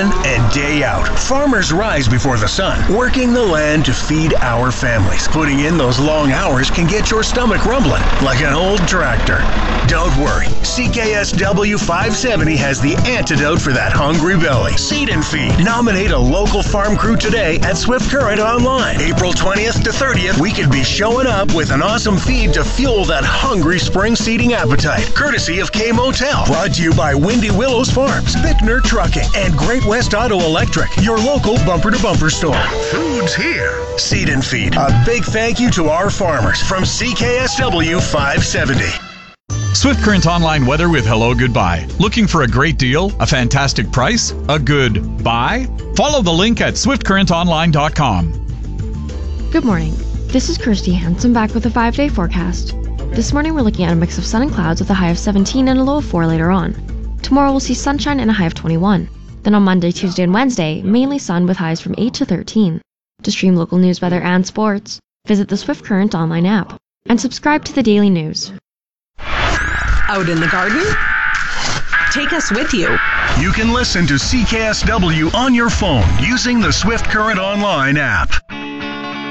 in and day out, farmers rise before the sun, working the land to feed our families. Putting in those long hours can get your stomach rumbling like an old tractor. Don't worry, CKSW 570 has the antidote for that hungry belly. Seed and Feed. Nominate a local farm crew today at Swift Current Online. April 20th to 30th, we could be showing up with an awesome feed to fuel that hungry spring seeding appetite. Courtesy of K Motel. Brought to you by Windy Willows Farms, Bickner Trucking, and Great West Auto Electric, your local bumper-to-bumper store. Food's here. Seed and Feed. A big thank you to our farmers from CKSW 570. Swift Current Online weather with Hello Goodbye. Looking for a great deal? A fantastic price? A good buy? Follow the link at swiftcurrentonline.com. Good morning. This is Kirsty Hansen back with a 5-day forecast. This morning we're looking at a mix of sun and clouds with a high of 17 and a low of 4 later on. Tomorrow we'll see sunshine and a high of 21. Then on Monday, Tuesday, and Wednesday, mainly sun with highs from 8 to 13. To stream local news, weather, and sports, visit the Swift Current Online app and subscribe to the daily news. Out in the garden? Take us with you. You can listen to CKSW on your phone using the Swift Current Online app.